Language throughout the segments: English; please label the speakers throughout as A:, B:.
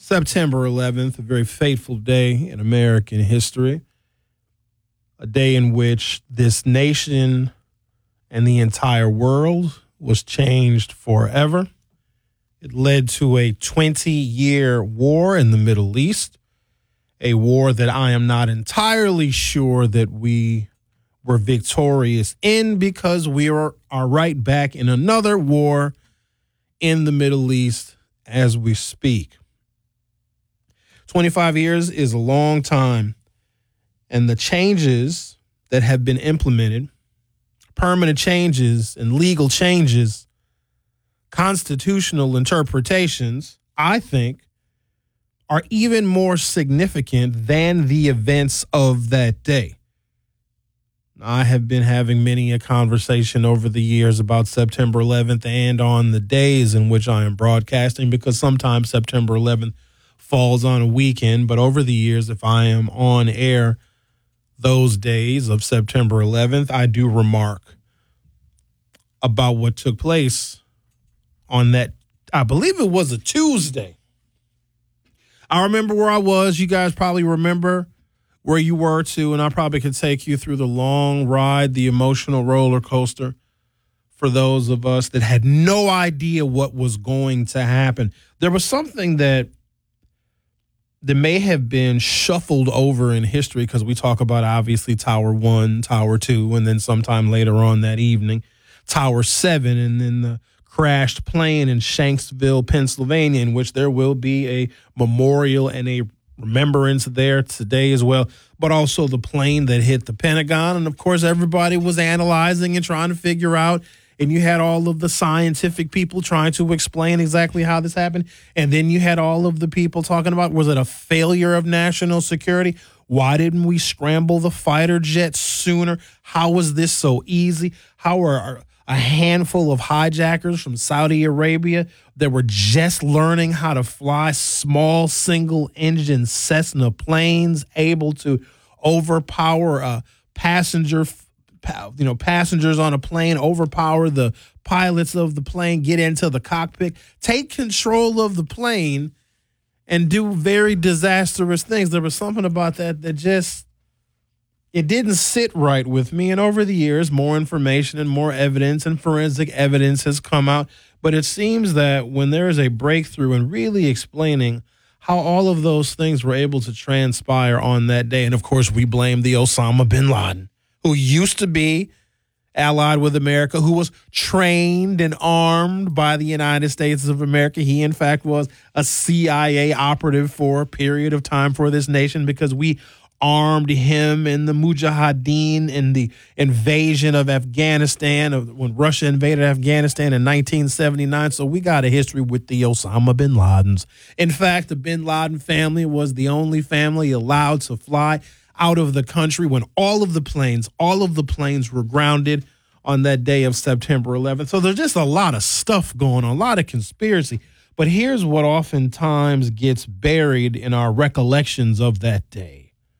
A: September 11th, a very fateful day in American history, a day in which this nation and the entire world was changed forever. It led to a 20-year war in the Middle East, a war that I am not entirely sure that we were victorious in, because we are right back in another war in the Middle East as we speak. 25 years is a long time, and the changes that have been implemented, permanent changes and legal changes, constitutional interpretations, I think, are even more significant than the events of that day. I have been having many a conversation over the years about September 11th and on the days in which I am broadcasting, because sometimes September 11th falls on a weekend. But over the years, if I am on air those days of September 11th, I do remark about what took place on that, I believe it was a Tuesday. I remember where I was. You guys probably remember where you were too, and I probably could take you through the long ride, the emotional roller coaster for those of us that had no idea what was going to happen. There was something that may have been shuffled over in history, because we talk about obviously Tower 1, Tower 2, and then sometime later on that evening, Tower 7, and then the crashed plane in Shanksville, Pennsylvania, in which there will be a memorial and a remembrance there today as well, but also the plane that hit the Pentagon. And of course, everybody was analyzing and trying to figure out, and you had all of the scientific people trying to explain exactly how this happened. And then you had all of the people talking about, was it a failure of national security? Why didn't we scramble the fighter jets sooner? How was this so easy? How are a handful of hijackers from Saudi Arabia that were just learning how to fly small single-engine Cessna planes able to overpower a passengers on a plane, overpower the pilots of the plane, get into the cockpit, take control of the plane, and do very disastrous things? There was something about that just, it didn't sit right with me. And over the years, more information and more evidence and forensic evidence has come out. But it seems that when there is a breakthrough in really explaining how all of those things were able to transpire on that day, and of course we blame the Osama bin Laden, who used to be allied with America, who was trained and armed by the United States of America. He, in fact, was a CIA operative for a period of time for this nation, because we armed him and the Mujahideen in the invasion of Afghanistan, when Russia invaded Afghanistan in 1979. So we got a history with the Osama bin Ladens. In fact, the bin Laden family was the only family allowed to fly out of the country when all of the planes were grounded on that day of September 11th. So there's just a lot of stuff going on, a lot of conspiracy. But here's what oftentimes gets buried in our recollections of that day.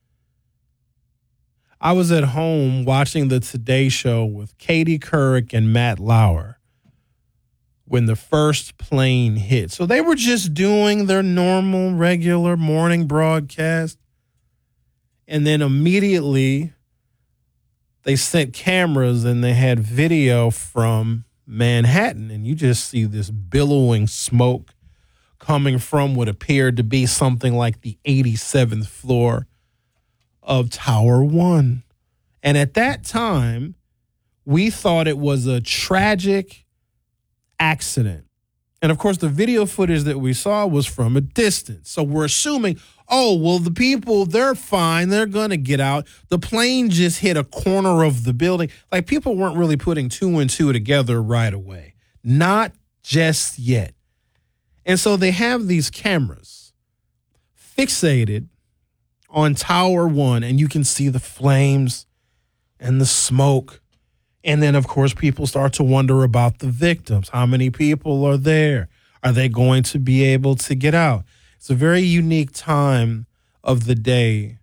A: I was at home watching the Today Show with Katie Couric and Matt Lauer when the first plane hit. So they were just doing their normal, regular morning broadcast. And then immediately they sent cameras and they had video from Manhattan. And you just see this billowing smoke coming from what appeared to be something like the 87th floor of Tower 1. And at that time, we thought it was a tragic accident. And of course, the video footage that we saw was from a distance. So we're assuming, oh, well, the people, they're fine. They're going to get out. The plane just hit a corner of the building. Like, people weren't really putting two and two together right away. Not just yet. And so they have these cameras fixated on Tower 1, and you can see the flames and the smoke. And then, of course, people start to wonder about the victims. How many people are there? Are they going to be able to get out? It's a very unique time of the day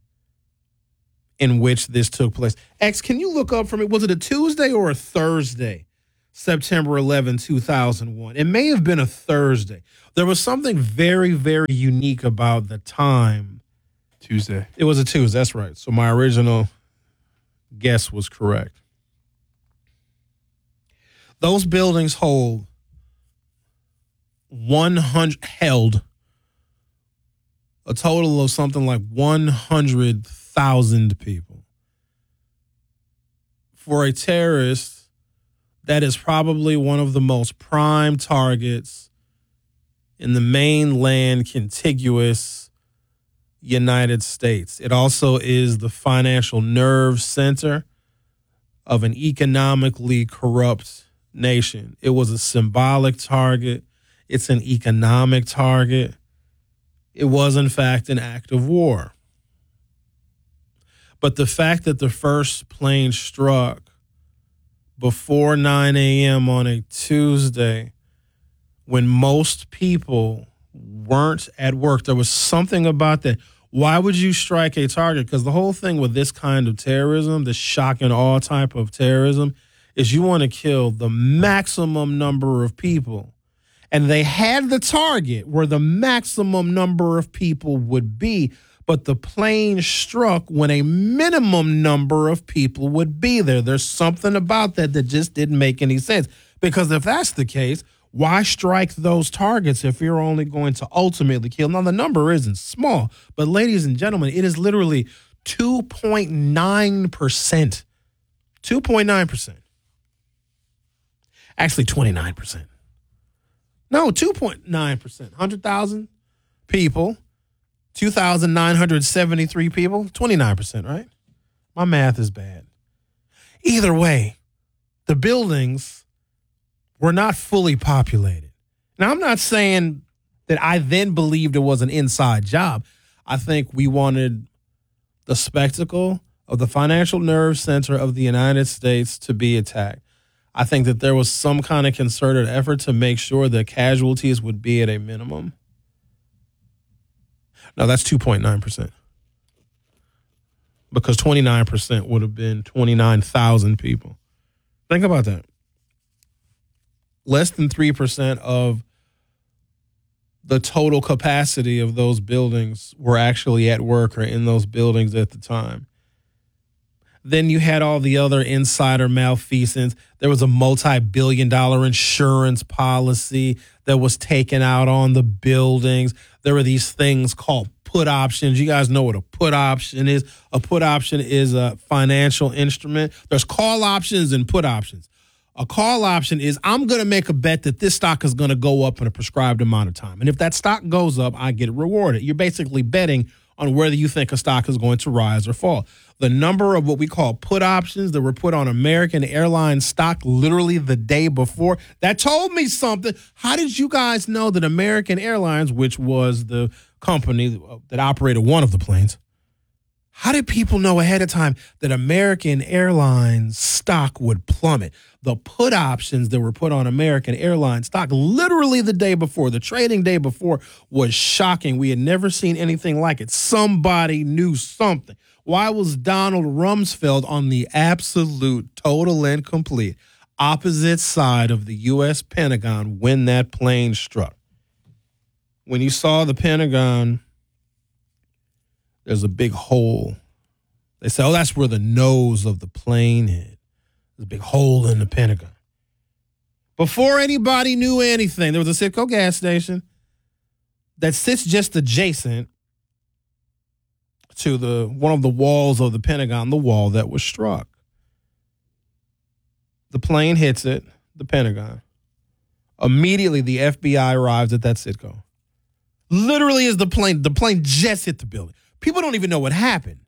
A: in which this took place. X, can you look up for me? Was it a Tuesday or a Thursday? September 11, 2001. It may have been a Thursday. There was something very, very unique about the time.
B: Tuesday.
A: It was a Tuesday. That's right. So my original guess was correct. Those buildings held a total of something like 100,000 people. For a terrorist, that is probably one of the most prime targets in the mainland contiguous United States. It also is the financial nerve center of an economically corrupt nation. It was a symbolic target. It's an economic target. It was, in fact, an act of war. But the fact that the first plane struck before 9 a.m. on a Tuesday, when most people weren't at work, there was something about that. Why would you strike a target? Because the whole thing with this kind of terrorism, this shock and awe type of terrorism, is you want to kill the maximum number of people. And they had the target where the maximum number of people would be, but the plane struck when a minimum number of people would be there. There's something about that just didn't make any sense. Because if that's the case, why strike those targets if you're only going to ultimately kill? Now, the number isn't small, but ladies and gentlemen, it is literally 2.9%. 2.9%. Actually, 29%. No, 2.9%. 100,000 people, 2,973 people, 29%, right? My math is bad. Either way, the buildings were not fully populated. Now, I'm not saying that I then believed it was an inside job. I think we wanted the spectacle of the financial nerve center of the United States to be attacked. I think that there was some kind of concerted effort to make sure that casualties would be at a minimum. No, that's 2.9%. Because 29% would have been 29,000 people. Think about that. Less than 3% of the total capacity of those buildings were actually at work or in those buildings at the time. Then you had all the other insider malfeasance. There was a multi-billion-dollar insurance policy that was taken out on the buildings. There were these things called put options. You guys know what a put option is. A put option is a financial instrument. There's call options and put options. A call option is I'm going to make a bet that this stock is going to go up in a prescribed amount of time. And if that stock goes up, I get rewarded. You're basically betting on whether you think a stock is going to rise or fall. The number of what we call put options that were put on American Airlines stock literally the day before, that told me something. How did you guys know that American Airlines, which was the company that operated one of the planes, how did people know ahead of time that American Airlines stock would plummet? The put options that were put on American Airlines stock literally the day before, the trading day before, was shocking. We had never seen anything like it. Somebody knew something. Why was Donald Rumsfeld on the absolute, total, and complete opposite side of the U.S. Pentagon when that plane struck? When you saw the Pentagon, there's a big hole. They say, oh, that's where the nose of the plane hit. There's a big hole in the Pentagon. Before anybody knew anything, there was a Citgo gas station that sits just adjacent to one of the walls of the Pentagon, the wall that was struck. The plane hits it, the Pentagon. Immediately, the FBI arrives at that Citgo. Literally, as the plane just hit the building. People don't even know what happened.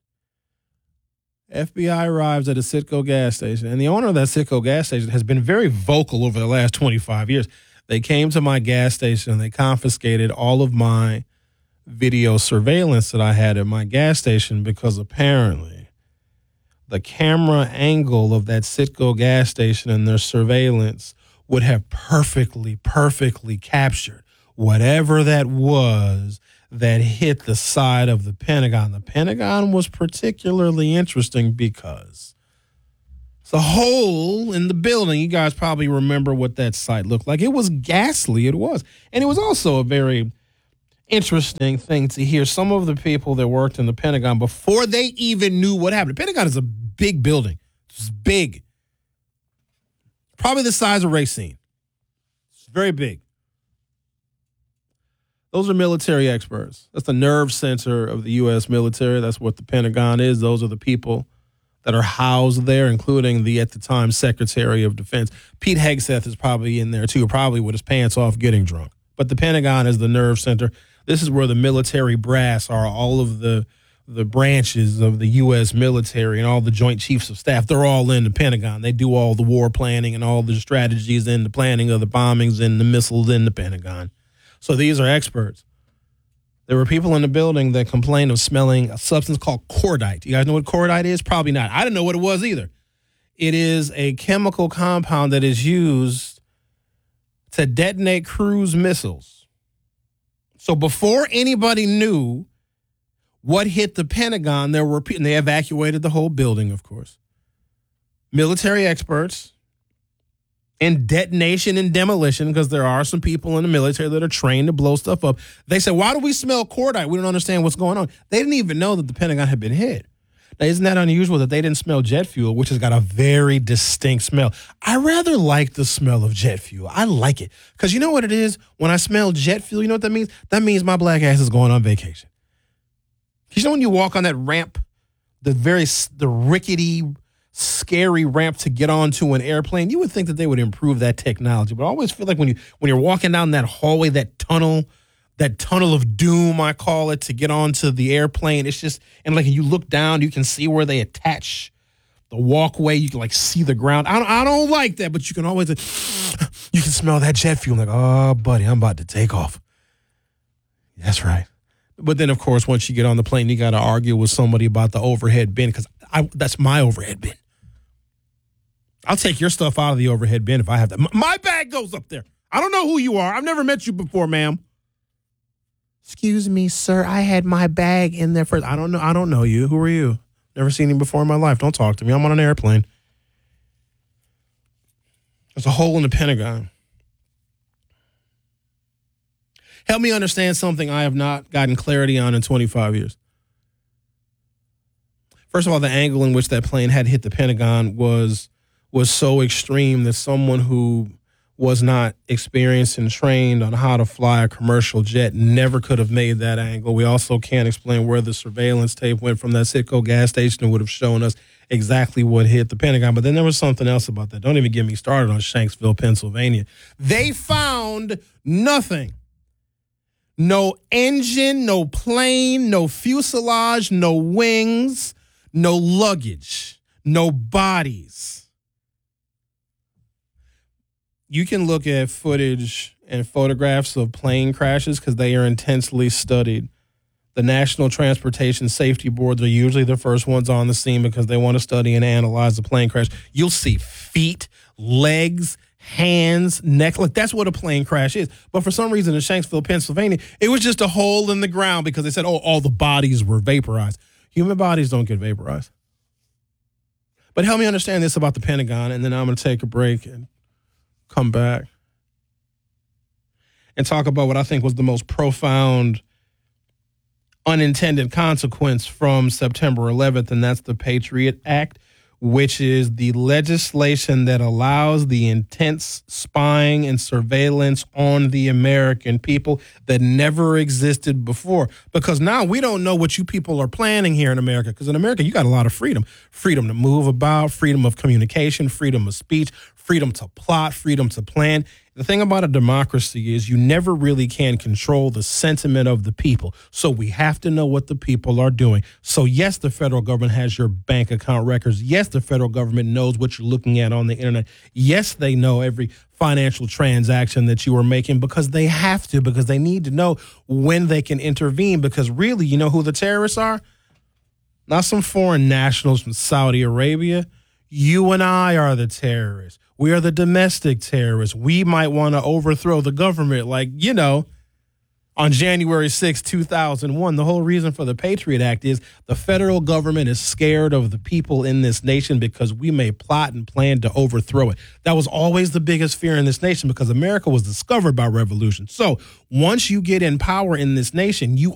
A: FBI arrives at a Citgo gas station, and the owner of that Citgo gas station has been very vocal over the last 25 years. They came to my gas station and they confiscated all of my video surveillance that I had at my gas station because apparently the camera angle of that Citgo gas station and their surveillance would have perfectly captured whatever that was that hit the side of the Pentagon. The Pentagon was particularly interesting because It's a hole in the building. You guys probably remember what that site looked like. It was ghastly. It was. And it was also a very interesting thing to hear some of the people that worked in the Pentagon before they even knew what happened. The Pentagon is a big building. It's big. Probably the size of Racine. It's very big. Those are military experts. That's the nerve center of the U.S. military. That's what the Pentagon is. Those are the people that are housed there, including the, at the time, Secretary of Defense. Pete Hegseth is probably in there, too, probably with his pants off getting drunk. But the Pentagon is the nerve center. This is where the military brass are, all of the branches of the U.S. military and all the Joint Chiefs of Staff. They're all in the Pentagon. They do all the war planning and all the strategies and the planning of the bombings and the missiles in the Pentagon. So these are experts. There were people in the building that complained of smelling a substance called cordite. You guys know what cordite is? Probably not. I didn't know what it was either. It is a chemical compound that is used to detonate cruise missiles. So before anybody knew what hit the Pentagon, there were people, and they evacuated the whole building, of course. Military experts in detonation and demolition, because there are some people in the military that are trained to blow stuff up. They said, why do we smell cordite? We don't understand what's going on. They didn't even know that the Pentagon had been hit. Now, isn't that unusual that they didn't smell jet fuel, which has got a very distinct smell? I rather like the smell of jet fuel. I like it. Because you know what it is? When I smell jet fuel, you know what that means? That means my black ass is going on vacation. You know when you walk on that ramp, the rickety, scary ramp to get onto an airplane, you would think that they would improve that technology. But I always feel like when you're walking down that hallway, that tunnel of doom, I call it, to get onto the airplane, it's just, and like you look down, you can see where they attach the walkway. You can like see the ground. I don't like that, but you can always, you can smell that jet fuel. I'm like, oh, buddy, I'm about to take off. That's right. But then, of course, once you get on the plane, you got to argue with somebody about the overhead bin, because that's my overhead bin. I'll take your stuff out of the overhead bin if I have that. My bag goes up there. I don't know who you are. I've never met you before, ma'am. Excuse me, sir. I had my bag in there first. I don't know you. Who are you? Never seen you before in my life. Don't talk to me. I'm on an airplane. There's a hole in the Pentagon. Help me understand something I have not gotten clarity on in 25 years. First of all, the angle in which that plane had hit the Pentagon was so extreme that someone who was not experienced and trained on how to fly a commercial jet never could have made that angle. We also can't explain where the surveillance tape went from that Citgo gas station and would have shown us exactly what hit the Pentagon. But then there was something else about that. Don't even get me started on Shanksville, Pennsylvania. They found nothing. No engine, no plane, no fuselage, no wings, no luggage, no bodies. You can look at footage and photographs of plane crashes because they are intensely studied. The National Transportation Safety Boards are usually the first ones on the scene because they want to study and analyze the plane crash. You'll see feet, legs, hands, neck. Like, that's what a plane crash is. But for some reason in Shanksville, Pennsylvania, it was just a hole in the ground because they said, oh, all the bodies were vaporized. Human bodies don't get vaporized. But help me understand this about the Pentagon, and then I'm going to take a break and come back and talk about what I think was the most profound unintended consequence from September 11th, and that's the Patriot Act, which is the legislation that allows the intense spying and surveillance on the American people that never existed before. Because now we don't know what you people are planning here in America. Because in America, you got a lot of freedom. Freedom to move about, freedom of communication, freedom of speech, freedom to plot, freedom to plan. The thing about a democracy is you never really can control the sentiment of the people. So we have to know what the people are doing. So yes, the federal government has your bank account records. Yes, the federal government knows what you're looking at on the internet. Yes, they know every financial transaction that you are making because they have to, because they need to know when they can intervene. Because really, you know who the terrorists are? Not some foreign nationals from Saudi Arabia. You and I are the terrorists. We are the domestic terrorists. We might want to overthrow the government. Like, you know, On January 6, 2001, the whole reason for the Patriot Act is the federal government is scared of the people in this nation because we may plot and plan to overthrow it. That was always the biggest fear in this nation because America was discovered by revolution. So once you get in power in this nation, you